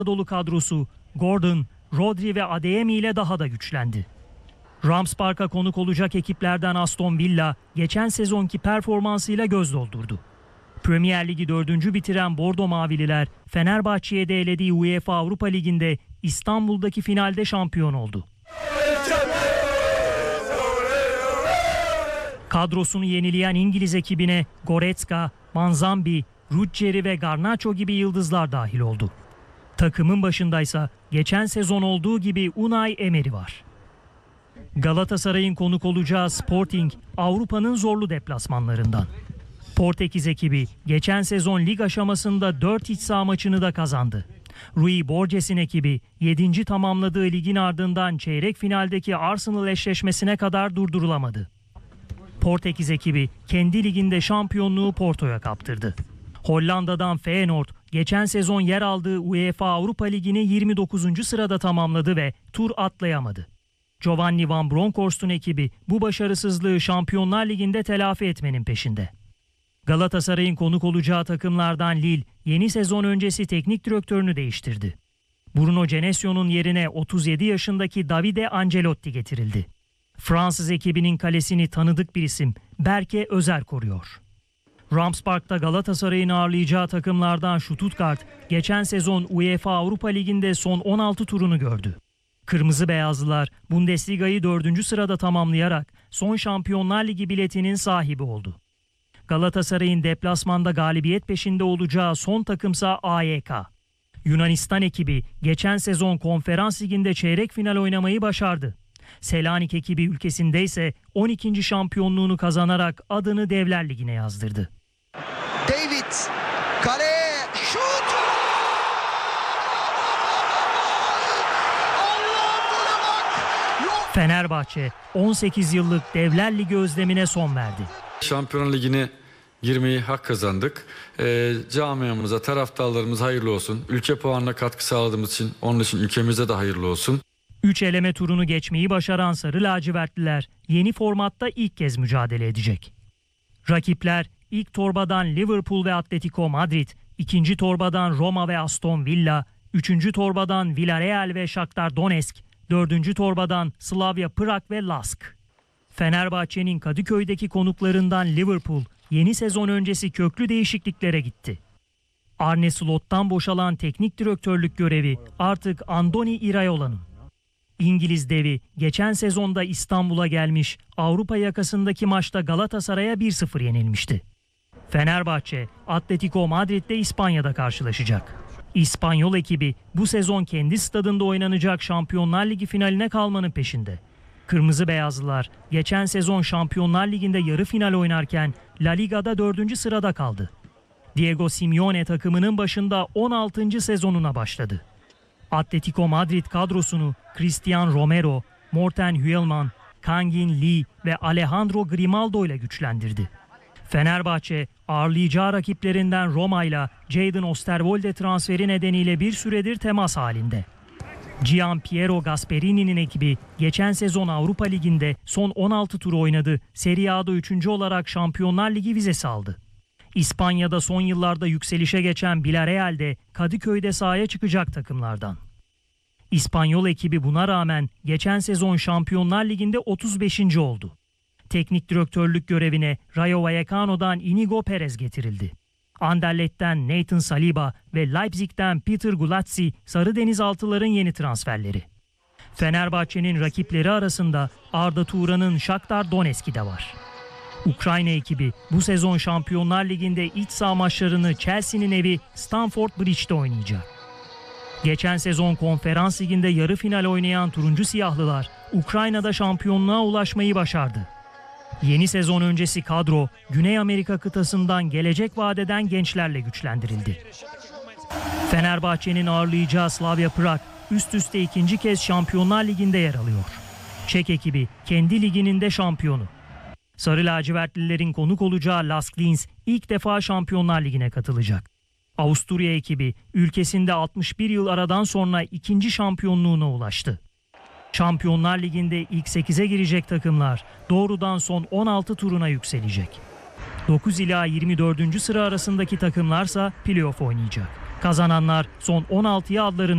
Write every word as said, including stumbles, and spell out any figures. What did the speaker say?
dolu kadrosu Gordon, Rodri ve Adeyemi ile daha da güçlendi. Rams Park'a konuk olacak ekiplerden Aston Villa geçen sezonki performansıyla göz doldurdu. Premier Ligi dördüncü bitiren Bordo Mavililer Fenerbahçe'ye de elediği UEFA Avrupa Ligi'nde İstanbul'daki finalde şampiyon oldu. Kadrosunu yenileyen İngiliz ekibine Goretzka, Manzambi, Ruggeri ve Garnacho gibi yıldızlar dahil oldu. Takımın başındaysa geçen sezon olduğu gibi Unai Emery var. Galatasaray'ın konuk olacağı Sporting, Avrupa'nın zorlu deplasmanlarından. Portekiz ekibi geçen sezon lig aşamasında dört iç saha maçını da kazandı. Rui Borges'in ekibi yedinci tamamladığı ligin ardından çeyrek finaldeki Arsenal eşleşmesine kadar durdurulamadı. Portekiz ekibi kendi liginde şampiyonluğu Porto'ya kaptırdı. Hollanda'dan Feyenoord geçen sezon yer aldığı UEFA Avrupa Ligi'ni yirmi dokuzuncu sırada tamamladı ve tur atlayamadı. Giovanni Van Bronckhorst'un ekibi bu başarısızlığı Şampiyonlar Ligi'nde telafi etmenin peşinde. Galatasaray'ın konuk olacağı takımlardan Lille yeni sezon öncesi teknik direktörünü değiştirdi. Bruno Genesio'nun yerine otuz yedi yaşındaki Davide Ancelotti getirildi. Fransız ekibinin kalesini tanıdık bir isim Berke Özer koruyor. Rams Park'ta Galatasaray'ın ağırlayacağı takımlardan Stuttgart geçen sezon UEFA Avrupa Ligi'nde son on altı turunu gördü. Kırmızı Beyazlılar Bundesliga'yı dördüncü sırada tamamlayarak son Şampiyonlar Ligi biletinin sahibi oldu. Galatasaray'ın deplasmanda galibiyet peşinde olacağı son takımsa A Y K. Yunanistan ekibi geçen sezon Konferans Ligi'nde çeyrek final oynamayı başardı. Selanik ekibi ülkesinde ise on ikinci şampiyonluğunu kazanarak adını Devler Ligi'ne yazdırdı. David, kaleye, şut! Fenerbahçe on sekiz yıllık Devler Ligi özlemine son verdi. Şampiyonlar Ligi'ne girmeyi hak kazandık. E, camiamıza, taraftarlarımız hayırlı olsun. Ülke puanına katkı sağladığımız için, onun için ülkemize de hayırlı olsun. Üç eleme turunu geçmeyi başaran Sarı Lacivertliler yeni formatta ilk kez mücadele edecek. Rakipler ilk torbadan Liverpool ve Atletico Madrid, ikinci torbadan Roma ve Aston Villa, üçüncü torbadan Villarreal ve Shakhtar Donetsk, dördüncü torbadan Slavia Prag ve Lask. Fenerbahçe'nin Kadıköy'deki konuklarından Liverpool yeni sezon öncesi köklü değişikliklere gitti. Arne Slot'tan boşalan teknik direktörlük görevi artık Andoni Iraiola'nın. İngiliz devi geçen sezonda İstanbul'a gelmiş, Avrupa yakasındaki maçta Galatasaray'a bir sıfır yenilmişti. Fenerbahçe, Atletico Madrid'le İspanya'da karşılaşacak. İspanyol ekibi bu sezon kendi stadında oynanacak Şampiyonlar Ligi finaline kalmanın peşinde. Kırmızı Beyazlılar geçen sezon Şampiyonlar Ligi'nde yarı final oynarken La Liga'da dördüncü sırada kaldı. Diego Simeone takımının başında on altıncı sezonuna başladı. Atletico Madrid kadrosunu Cristian Romero, Morten Huelman, Kangin Lee ve Alejandro Grimaldo ile güçlendirdi. Fenerbahçe ağırlayacağı rakiplerinden Roma ile Jadon Osterwolde transferi nedeniyle bir süredir temas halinde. Gianpiero Gasperini'nin ekibi geçen sezon Avrupa Ligi'nde son on altı turu oynadı. Serie A'da üçüncü olarak Şampiyonlar Ligi vizesi aldı. İspanya'da son yıllarda yükselişe geçen Villarreal de Kadıköy'de sahaya çıkacak takımlardan. İspanyol ekibi buna rağmen geçen sezon Şampiyonlar Ligi'nde otuz beşinci oldu. Teknik direktörlük görevine Rayo Vallecano'dan Inigo Perez getirildi. Anderlet'ten Nathan Saliba ve Leipzig'ten Peter Gulazzi Sarı Denizaltıların yeni transferleri. Fenerbahçe'nin rakipleri arasında Arda Turan'ın Shakhtar Donetsk'i de var. Ukrayna ekibi bu sezon Şampiyonlar Ligi'nde iç saha maçlarını Chelsea'nin evi Stamford Bridge'de oynayacak. Geçen sezon Konferans Ligi'nde yarı final oynayan turuncu siyahlılar Ukrayna'da şampiyonluğa ulaşmayı başardı. Yeni sezon öncesi kadro Güney Amerika kıtasından gelecek vadeden gençlerle güçlendirildi. Fenerbahçe'nin ağırlayacağı Slavia Prag üst üste ikinci kez Şampiyonlar Ligi'nde yer alıyor. Çek ekibi kendi liginin de şampiyonu. Sarı lacivertlilerin konuk olacağı Lask Linz ilk defa Şampiyonlar Ligi'ne katılacak. Avusturya ekibi ülkesinde altmış bir yıl aradan sonra ikinci şampiyonluğuna ulaştı. Şampiyonlar Ligi'nde ilk sekize girecek takımlar doğrudan son on altı turuna yükselecek. dokuz ila yirmi dördüncü sıra arasındaki takımlarsa playoff oynayacak. Kazananlar son on altıya adlarını